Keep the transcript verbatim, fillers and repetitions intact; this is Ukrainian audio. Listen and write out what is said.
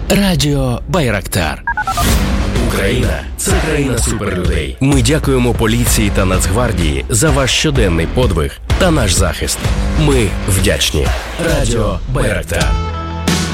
Радіо Байрактар. Україна – це країна суперлюдей. Ми дякуємо поліції та Нацгвардії за ваш щоденний подвиг та наш захист. Ми вдячні. Радіо Байрактар.